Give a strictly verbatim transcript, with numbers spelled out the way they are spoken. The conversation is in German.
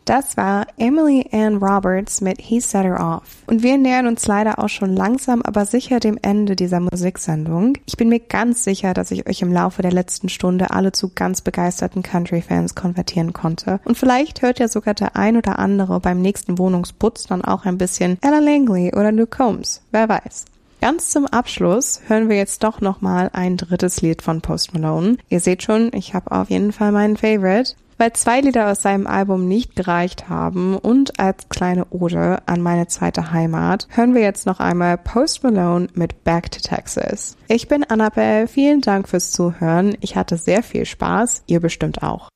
Das war Emily Ann Roberts mit He Set Her Off. Und wir nähern uns leider auch schon langsam, aber sicher dem Ende dieser Musiksendung. Ich bin mir ganz sicher, dass ich euch im Laufe der letzten Stunde alle zu ganz begeisterten Country-Fans konvertieren konnte. Und vielleicht hört ja sogar der ein oder andere beim nächsten Wohnungsputz dann auch ein bisschen Ella Langley oder Luke Combs. Wer weiß. Ganz zum Abschluss hören wir jetzt doch nochmal ein drittes Lied von Post Malone. Ihr seht schon, ich habe auf jeden Fall meinen Favorite. Weil zwei Lieder aus seinem Album nicht gereicht haben und als kleine Ode an meine zweite Heimat, hören wir jetzt noch einmal Post Malone mit Back to Texas. Ich bin Annabelle, vielen Dank fürs Zuhören. Ich hatte sehr viel Spaß, ihr bestimmt auch.